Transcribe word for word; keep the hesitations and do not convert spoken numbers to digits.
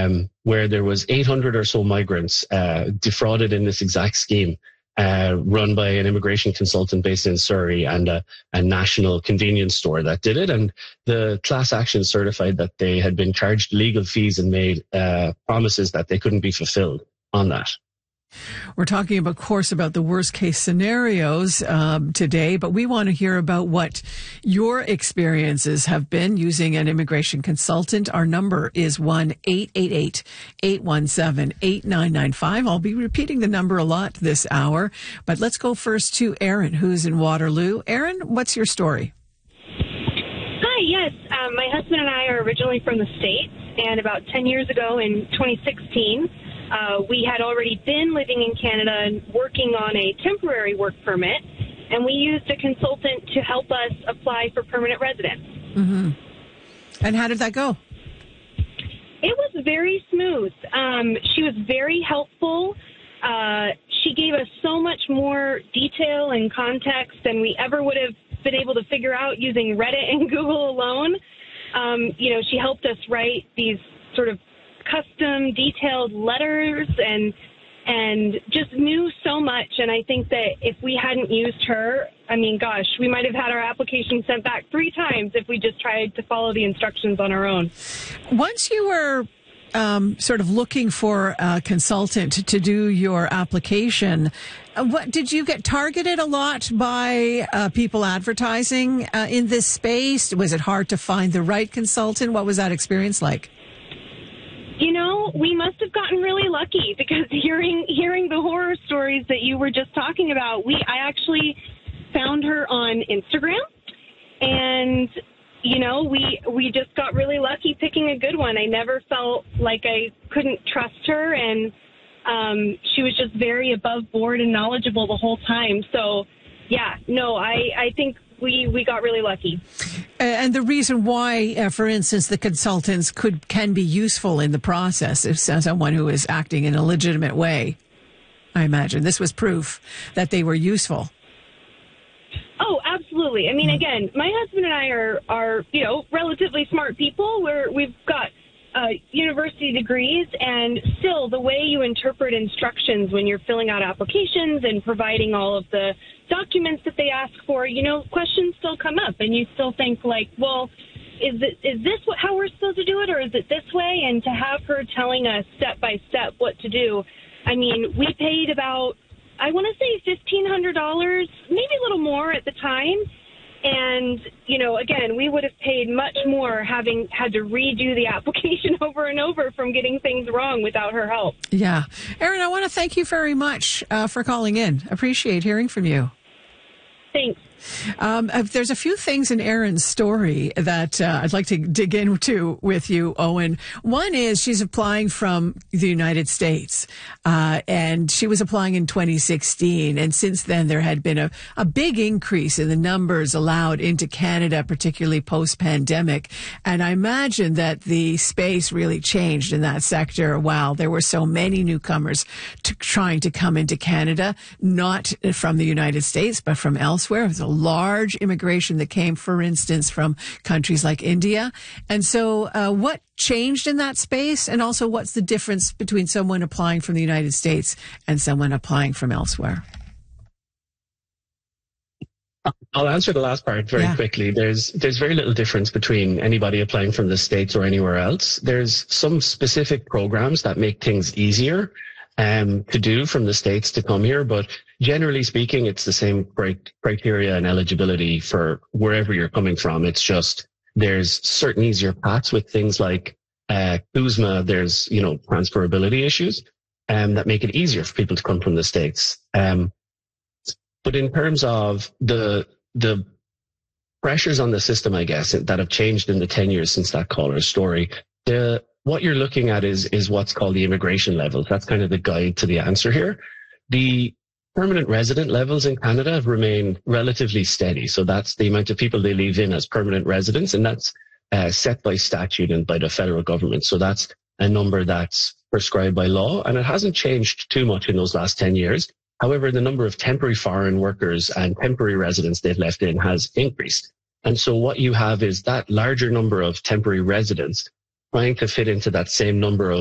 um, where there was eight hundred or so migrants uh, defrauded in this exact scheme, uh, run by an immigration consultant based in Surrey and a, a national convenience store that did it. And the class action certified that they had been charged legal fees and made uh, promises that they couldn't be fulfilled on that. We're talking, of course, about the worst case scenarios um, today, but we want to hear about what your experiences have been using an immigration consultant. Our number is one eight eight eight, eight one seven, eight nine nine five. I'll be repeating the number a lot this hour, but let's go first to Erin, who's in Waterloo. Erin, what's your story? Hi, yes. Um, my husband and I are originally from the States, and about ten years ago in twenty sixteen, Uh, we had already been living in Canada and working on a temporary work permit, and we used a consultant to help us apply for permanent residence. Mm-hmm. And how did that go? It was very smooth. Um, she was very helpful. Uh, she gave us so much more detail and context than we ever would have been able to figure out using Reddit and Google alone. Um, you know, she helped us write these sort of custom detailed letters and and just knew so much. And I think that if we hadn't used her, I mean, gosh, we might have had our application sent back three times if we just tried to follow the instructions on our own. Once you were um, sort of looking for a consultant to, to do your application, uh, what did you get targeted a lot by uh, people advertising uh, in this space? Was it hard to find the right consultant? What was that experience like? You know, we must have gotten really lucky because hearing hearing the horror stories that you were just talking about, we I actually found her on Instagram, and you know, we we just got really lucky picking a good one. I never felt like I couldn't trust her, and um, she was just very above board and knowledgeable the whole time. So, yeah, no, I I think we we got really lucky. And the reason why, uh, for instance, the consultants could can be useful in the process if someone who is acting in a legitimate way, I imagine. This was proof that they were useful. Oh, absolutely. I mean, again, my husband and I are, are you know, relatively smart people. We're, we've got uh, university degrees, and still the way you interpret instructions when you're filling out applications and providing all of the documents that they ask for, you know, questions still come up, and you still think like, well, is it, is this what, how we're supposed to do it, or is it this way? And to have her telling us step by step what to do, I mean, we paid about, I want to say fifteen hundred dollars, maybe a little more at the time. And, you know, again, we would have paid much more having had to redo the application over and over from getting things wrong without her help. Yeah. Erin, I want to thank you very much uh, for calling in. Appreciate hearing from you. Thanks. Um, there's a few things in Erin's story that uh, I'd like to dig into with you, Owen. One is she's applying from the United States, uh, and she was applying in twenty sixteen. And since then, there had been a, a big increase in the numbers allowed into Canada, particularly post-pandemic. And I imagine that the space really changed in that sector. Wow, there were so many newcomers to, trying to come into Canada, not from the United States, but from elsewhere. It was a large immigration that came, for instance, from countries like India. And so uh, what changed in that space? And also, what's the difference between someone applying from the United States and someone applying from elsewhere? I'll answer the last part very yeah. quickly. There's there's very little difference between anybody applying from the States or anywhere else. There's some specific programs that make things easier um, to do from the States to come here, but generally speaking, it's the same criteria and eligibility for wherever you're coming from. It's just there's certain easier paths with things like uh, CUSMA. There's, you know, transferability issues um, that make it easier for people to come from the States. Um, but in terms of the the pressures on the system, I guess, that have changed in the ten years since that caller's story, the what you're looking at is is what's called the immigration levels. That's kind of the guide to the answer here. The permanent resident levels in Canada have remained relatively steady. So that's the amount of people they leave in as permanent residents, and that's uh, set by statute and by the federal government. So that's a number that's prescribed by law, and it hasn't changed too much in those last ten years. However, the number of temporary foreign workers and temporary residents they've left in has increased. And so what you have is that larger number of temporary residents trying to fit into that same number of